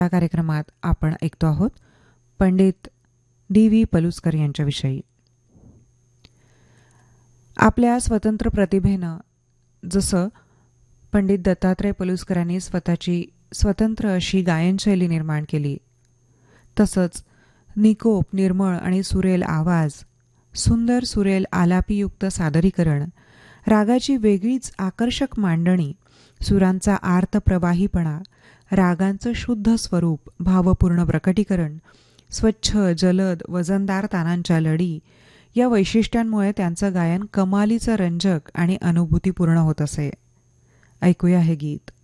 या कार्यक्रमात आपण ऐकतो आहोत पंडित D.V. पलुस्कर यांच्याविषयी. आपल्या स्वतंत्र प्रतिभेनं जसं पंडित दत्तात्रय पलुस्करांनी स्वतःची स्वतंत्र अशी गायनशैली निर्माण केली, तसंच निकोप, निर्मळ आणि सुरेल आवाज, सुंदर सुरेल आलापीयुक्त सादरीकरण, रागाची वेगळीच आकर्षक मांडणी, सुरांचा आर्त प्रवाहीपणा, रागांचं शुद्ध स्वरूप, भावपूर्ण प्रकटीकरण, स्वच्छ जलद वजनदार तानांच्या लढी या वैशिष्ट्यांमुळे त्यांचं गायन कमालीचं रंजक आणि अनुभूतीपूर्ण होत असे. ऐकूया हे गीत.